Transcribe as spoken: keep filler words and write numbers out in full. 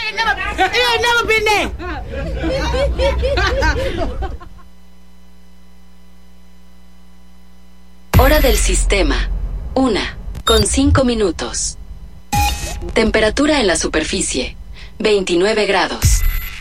Hora del sistema. Una, con cinco minutos. Temperatura en la superficie, veintinueve grados.